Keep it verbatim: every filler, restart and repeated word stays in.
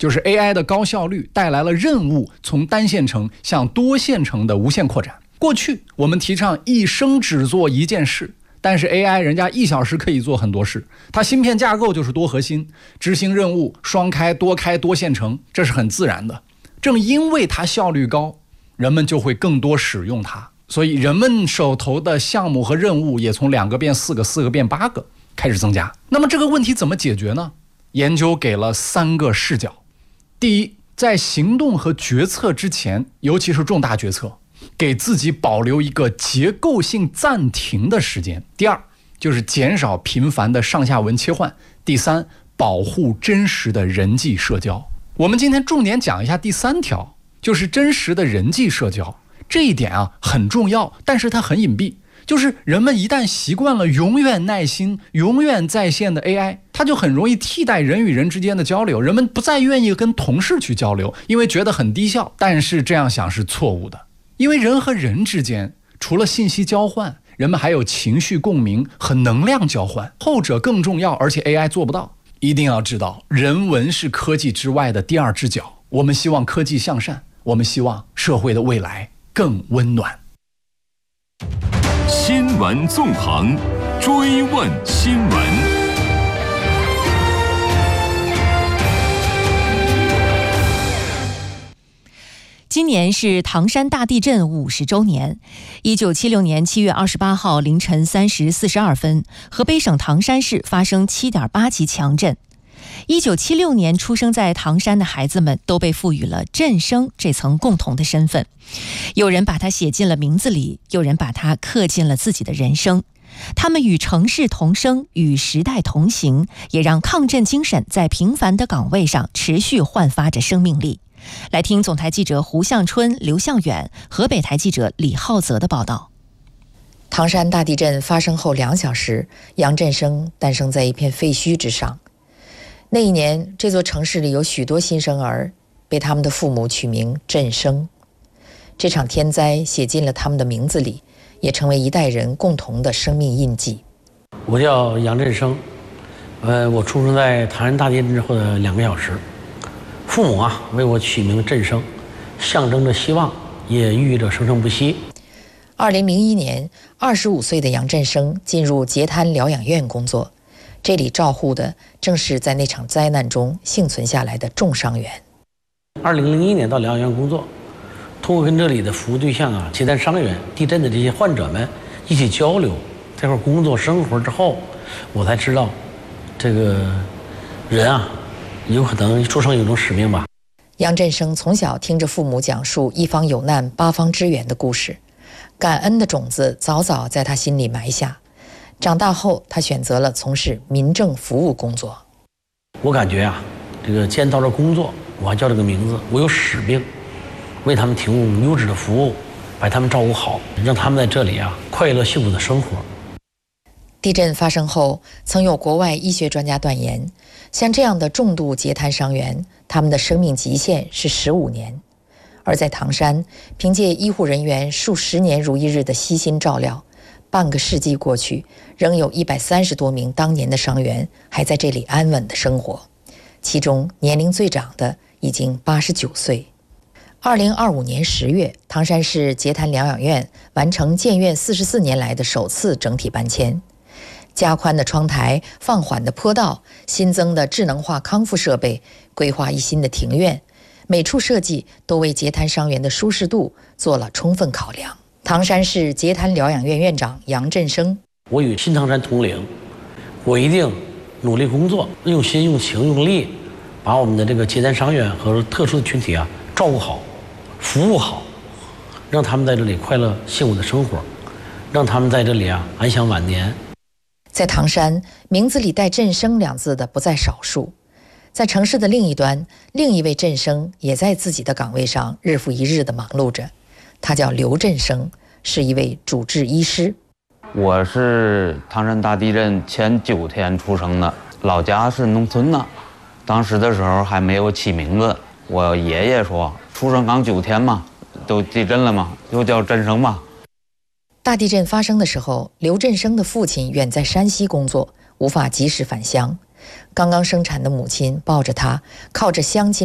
就是 A I 的高效率带来了任务从单线程向多线程的无限扩展。过去我们提倡一生只做一件事，但是 A I 人家一小时可以做很多事，它芯片架构就是多核心，执行任务双开多开多线程，这是很自然的。正因为它效率高，人们就会更多使用它，所以人们手头的项目和任务也从两个变四个，四个变八个开始增加。那么这个问题怎么解决呢？研究给了三个视角。第一，在行动和决策之前，尤其是重大决策，给自己保留一个结构性暂停的时间。第二，就是减少频繁的上下文切换。第三，保护真实的人际社交。我们今天重点讲一下第三条，就是真实的人际社交。这一点啊很重要，但是它很隐蔽。就是人们一旦习惯了永远耐心、永远在线的 A I， 它就很容易替代人与人之间的交流。人们不再愿意跟同事去交流，因为觉得很低效。但是这样想是错误的，因为人和人之间除了信息交换，人们还有情绪共鸣和能量交换，后者更重要，而且 A I 做不到。一定要知道，人文是科技之外的第二只脚。我们希望科技向善，我们希望社会的未来更温暖。 新闻纵横，追问新闻。 今年是唐山大地震五十周年。一九七六年七月二十八号凌晨三时四十二分，河北省唐山市发生七点八级强震。一九七六年出生在唐山的孩子们都被赋予了震生这层共同的身份，有人把它写进了名字里，有人把它刻进了自己的人生。他们与城市同生，与时代同行，也让抗震精神在平凡的岗位上持续焕发着生命力。来听总台记者胡向春、刘向远，河北台记者李浩泽的报道。 唐山大地震发生后两小时，杨振声诞生在一片废墟之上。那一年，这座城市里有许多新生儿被他们的父母取名振声。这场天灾写进了他们的名字里，也成为一代人共同的生命印记。 我叫杨振声，呃，我出生在唐山大地震之后的两个小时。父母啊为我取名振声，象征着希望，也寓意着生生不息。 二零零一年，二十五岁的杨振声进入截瘫疗养院工作，这里照护的正是在那场灾难中幸存下来的重伤员。 二零零一年到疗养院工作，通过跟这里的服务对象啊，截瘫伤员、地震的这些患者们一起交流，在这块工作生活之后，我才知道，这个人啊，有可能出生有一种使命吧。 杨振声从小听着父母讲述一方有难八方支援的故事，感恩的种子早早在他心里埋下。长大后，他选择了从事民政服务工作。 我感觉啊，这个既然到这工作，我还叫这个名字，我有使命，为他们提供优质的服务，把他们照顾好，让他们在这里啊快乐幸福的生活。 地震发生后，曾有国外医学专家断言，像这样的重度截瘫伤员，他们的生命极限是十五年。而在唐山，凭借医护人员数十年如一日的悉心照料，半个世纪过去，仍有一百三十多名当年的伤员还在这里安稳的生活，其中年龄最长的已经八十九岁。二零二五年十月，唐山市截瘫疗养院完成建院四十四年来的首次整体搬迁。加宽的窗台、放缓的坡道、新增的智能化康复设备、规划一新的庭院，每处设计都为截瘫伤员的舒适度做了充分考量。唐山市截瘫疗养院院长杨振声： 我与新唐山同龄，我一定努力工作，用心、用情、用力，把我们的这个截瘫伤员和特殊的群体啊照顾好、服务好，让他们在这里快乐幸福的生活，让他们在这里啊安享晚年。 在唐山，名字里带振声两字的不在少数。在城市的另一端，另一位振声也在自己的岗位上日复一日地忙碌着。他叫刘振声，是一位主治医师。 我是唐山大地震前九天出生的，老家是农村的，当时的时候还没有起名字。我爷爷说，出生刚九天嘛，都地震了嘛，就叫振声吧。 大地震发生的时候，刘振声的父亲远在山西工作，无法及时返乡。刚刚生产的母亲抱着他，靠着乡亲